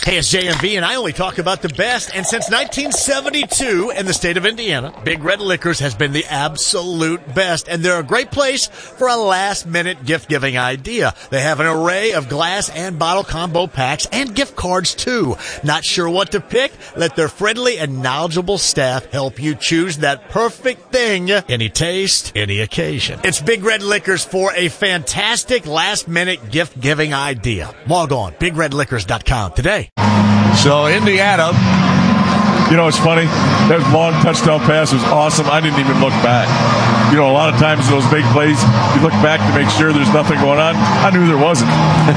Hey, it's JMV, and I only talk about the best. And since 1972 in the state of Indiana, Big Red Liquors has been the absolute best. And they're a great place for a last-minute gift-giving idea. They have an array of glass and bottle combo packs and gift cards, too. Not sure what to pick? Let their friendly and knowledgeable staff help you choose that perfect thing. Any taste, any occasion. It's Big Red Liquors for a fantastic last-minute gift-giving idea. Log on, BigRedLiquors.com today. So, Indiana. You know, it's funny. That long touchdown pass was awesome. I didn't even look back. You know, a lot of times those big plays, you look back to make sure there's nothing going on. I knew there wasn't.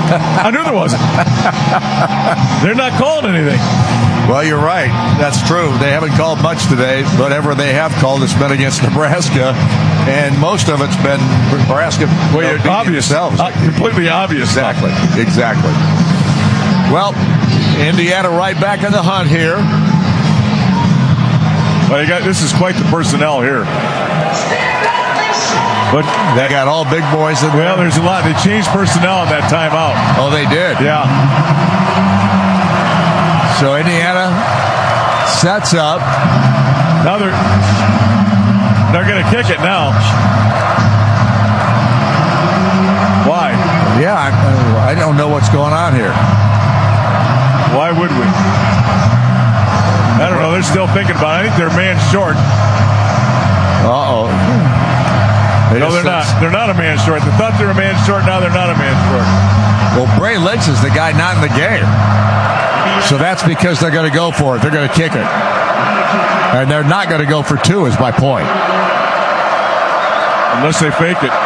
They're not calling anything. Well, you're right. That's true. They haven't called much today. Whatever they have called, it's been against Nebraska. And most of it's been Nebraska. Obvious. Completely obvious. Exactly. Well, Indiana right back in the hunt here. Well, this is quite the personnel here. But they got all big boys in there. Well, there's a lot. They changed personnel on that timeout. Oh, they did? Yeah. So Indiana sets up. Now they're going to kick it now. Why? Yeah, I don't know what's going on here. Why would we? I don't know. They're still thinking about it. I think they're man short. Uh-oh. No, they're not. They're not a man short. They thought they were a man short. Now they're not a man short. Well, Bray Lynch is the guy not in the game. So that's because they're going to go for it. They're going to kick it. And they're not going to go for two, is my point. Unless they fake it.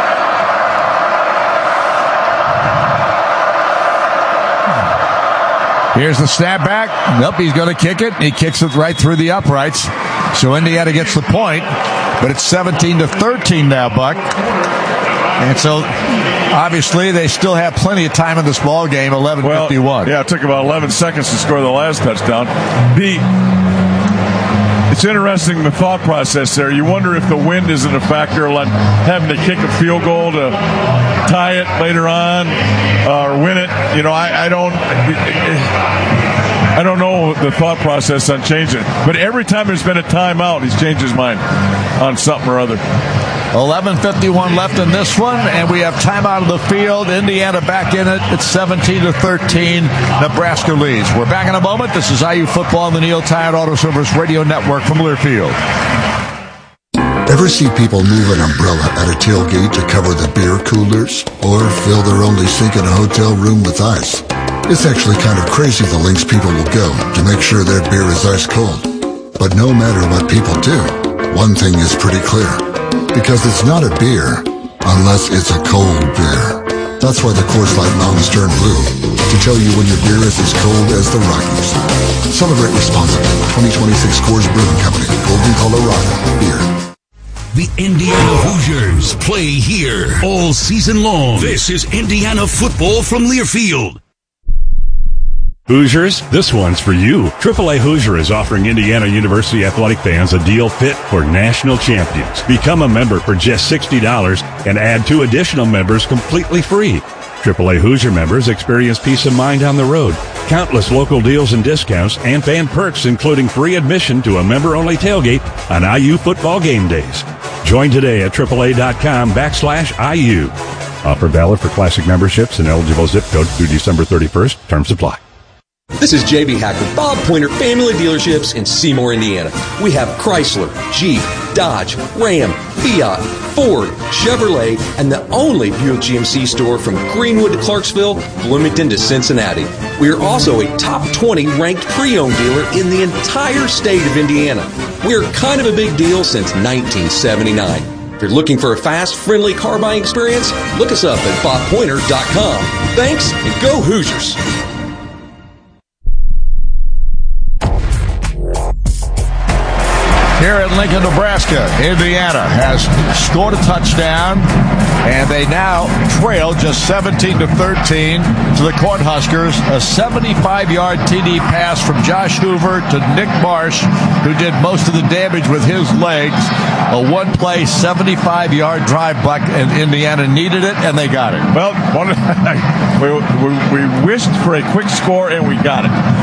Here's the snap back. Nope, he's going to kick it. He kicks it right through the uprights. So Indiana gets the point, but it's 17-13 now, Buck. And so, obviously, they still have plenty of time in this ball game, 11:51. Well, yeah, it took about 11 seconds to score the last touchdown. It's interesting, the thought process there. You wonder if the wind isn't a factor, like having to kick a field goal to tie it later on or win it. You know, I don't know the thought process on changing it. But every time there's been a timeout, he's changed his mind on something or other. 11:51 left in this one, and we have timeout of the field. Indiana back in it. It's 17-13. Nebraska leads. We're back in a moment. This is IU Football on the Neil Tide Auto Service Radio Network from Learfield. Ever see people move an umbrella at a tailgate to cover the beer coolers? Or fill their only sink in a hotel room with ice? It's actually kind of crazy the lengths people will go to make sure their beer is ice cold. But no matter what people do, one thing is pretty clear. Because it's not a beer unless it's a cold beer. That's why the Coors Light Mountains turn blue, to tell you when your beer is as cold as the Rockies. Celebrate responsibly. 2026 Coors Brewing Company, Golden, Colorado. Beer. The Indiana Hoosiers play here all season long. This is Indiana football from Learfield. Hoosiers, this one's for you. AAA Hoosier is offering Indiana University athletic fans a deal fit for national champions. Become a member for just $60 and add 2 additional members completely free. AAA Hoosier members experience peace of mind on the road, countless local deals and discounts, and fan perks including free admission to a member-only tailgate on IU football game days. Join today at AAA.com/IU. Offer valid for classic memberships and eligible zip codes through December 31st. Terms apply. This is JB Hacker, Bob Pointer Family Dealerships in Seymour, Indiana. We have Chrysler, Jeep, Dodge, Ram, Fiat, Ford, Chevrolet, and the only Buick GMC store from Greenwood to Clarksville, Bloomington to Cincinnati. We are also a top 20 ranked pre-owned dealer in the entire state of Indiana. We are kind of a big deal since 1979. If you're looking for a fast, friendly car buying experience, look us up at bobpointer.com. Thanks, and go Hoosiers! Here at Lincoln, Nebraska, Indiana has scored a touchdown, and they now trail just 17-13 to the Cornhuskers. A 75-yard TD pass from Josh Hoover to Nick Marsh, who did most of the damage with his legs. A one-play, 75-yard drive, Buck, and Indiana needed it, and they got it. Well, we wished for a quick score, and we got it.